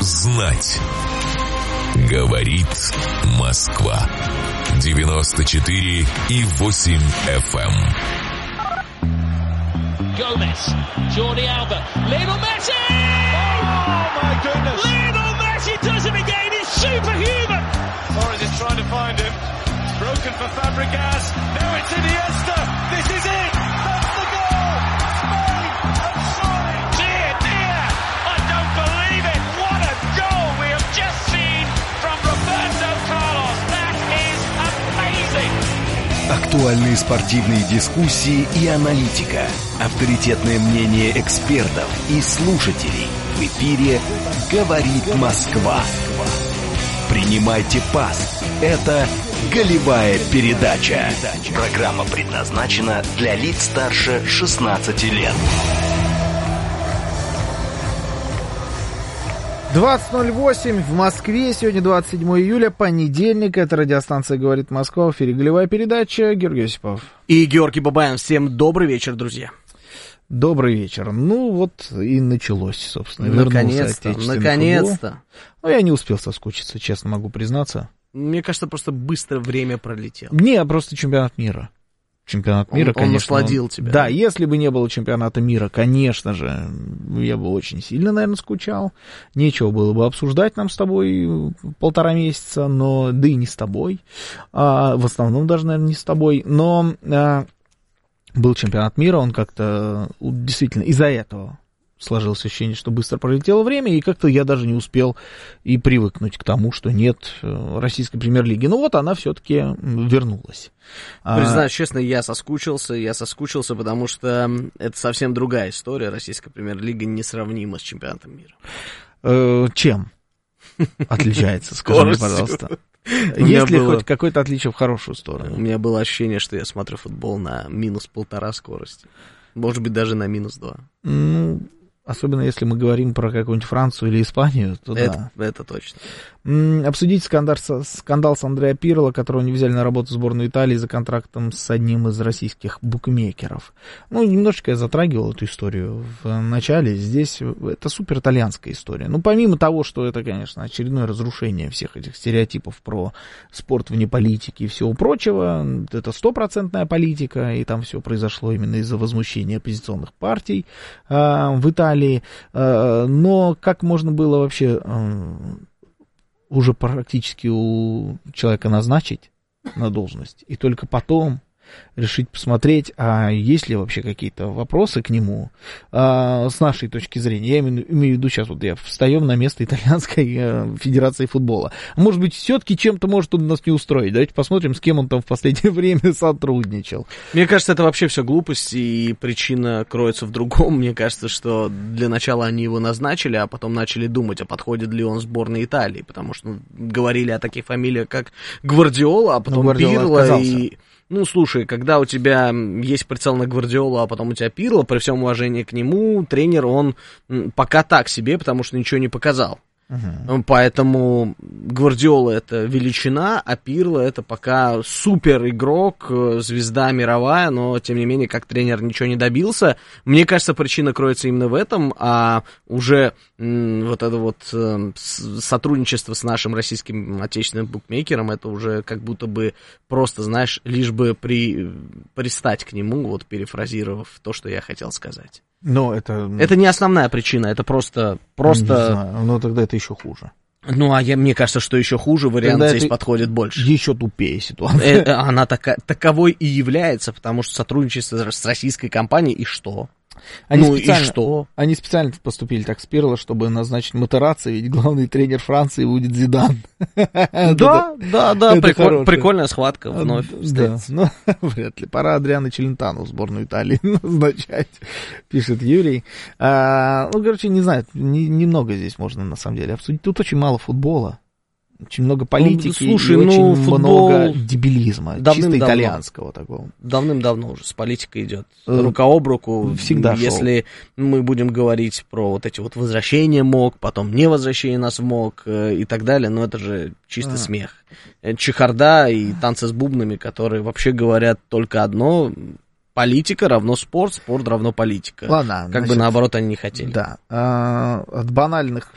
знать. Говорит Москва. 94,8 FM. Gomez, Jordi Alba, Lionel Messi! Oh my goodness! Lionel Messi does it again, he's superhuman! Torres is trying to find him, broken for Fabregas, now it's Iniesta, this is it! That's the goal! Spain have signed! Dear, dear, I don't believe it! What a goal we have just seen from Roberto Carlos! That is amazing! Актуальные спортивные дискуссии и аналитика. Авторитетное мнение экспертов и слушателей. В эфире «Говорит Москва». Принимайте пас. Это «Голевая передача». Программа предназначена для лиц старше 16 лет. 20:08 в Москве. Сегодня 27 июля, понедельник. Это радиостанция «Говорит Москва». В эфире «Голевая передача». Георгий Осипов. И Георгий Бабаян. Всем добрый вечер, друзья. Добрый вечер. Ну вот и началось, собственно. Наконец-то. Ну, я не успел соскучиться, честно могу признаться. Мне кажется, просто быстро время пролетело. Не, просто чемпионат мира. Чемпионат мира, конечно. Он насладил тебя. Да, если бы не было чемпионата мира, конечно же, я бы очень сильно, наверное, скучал. Нечего было бы обсуждать нам с тобой 1,5 месяца, но да и не с тобой. В основном даже, наверное, не с тобой. Но был чемпионат мира, он как-то действительно из-за этого сложилось ощущение, что быстро пролетело время, и как-то я даже не успел и привыкнуть к тому, что нет российской премьер-лиги. Ну вот она все-таки вернулась. Признаюсь честно, я соскучился, потому что это совсем другая история. Российская премьер-лига несравнима с чемпионатом мира. Чем отличается? Скажи мне, пожалуйста. Есть ли хоть какое-то отличие в хорошую сторону? У меня было ощущение, что я смотрю футбол на -1,5 скорости. Может быть, даже на -2. Ну, особенно если мы говорим про какую-нибудь Францию или Испанию, то это точно. Обсудить скандал с Андреа Пирло, которого не взяли на работу в сборную Италии за контрактом с одним из российских букмекеров. Ну, немножечко я затрагивал эту историю в начале. Здесь это супер итальянская история. Ну, помимо того, что это, конечно, очередное разрушение всех этих стереотипов про спорт вне политики и всего прочего, это 100% политика, и там все произошло именно из-за возмущения оппозиционных партий в Италии. Но как можно было вообще уже практически у человека назначить на должность, и только потом решить посмотреть, а есть ли вообще какие-то вопросы к нему с нашей точки зрения. Я имею в виду сейчас, вот я встаем на место итальянской федерации футбола. Может быть, все-таки чем-то может он нас не устроить. Давайте посмотрим, с кем он там в последнее время сотрудничал. Мне кажется, это вообще все глупость, и причина кроется в другом. Мне кажется, что для начала они его назначили, а потом начали думать, а подходит ли он сборной Италии, потому что говорили о таких фамилиях, как Гвардиола, а потом Пирло и... Ну, слушай, когда у тебя есть прицел на Гвардиолу, а потом у тебя Пирло, при всем уважении к нему, тренер, он пока так себе, потому что ничего не показал. Поэтому Гвардиола — это величина, а Пирло — это пока супер игрок, звезда мировая, но, тем не менее, как тренер ничего не добился. Мне кажется, причина кроется именно в этом, а уже вот это вот сотрудничество с нашим российским отечественным букмекером, это уже как будто бы просто, знаешь, лишь бы пристать к нему, вот перефразировав то, что я хотел сказать. Но это не основная причина, это просто... Не знаю, но тогда это еще хуже. Ну, мне кажется, что еще хуже, вариант тогда здесь подходит больше. Еще тупее ситуация. Она таковой и является, потому что сотрудничество с российской компанией, и что? Они специально поступили так с Пирло, чтобы назначить Матерацци, ведь главный тренер Франции будет Зидан. Да, прикольная схватка вновь. Да, но вряд ли. Пора Адриано Челентано в сборную Италии назначать, пишет Юрий. Ну, короче, не знаю, немного здесь можно на самом деле обсудить. Тут очень мало футбола. Очень много политики, и очень много дебилизма, чисто итальянского такого. Давным-давно уже с политикой идет рука об руку. Всегда Если мы будем говорить про вот эти вот возвращения МОК, потом не возвращение нас в МОК и так далее, но это же чистый смех. Чехарда и танцы с бубнами, которые вообще говорят только одно: политика равно спорт, спорт равно политика. Ладно, как бы наоборот они не хотели. Да. От банальных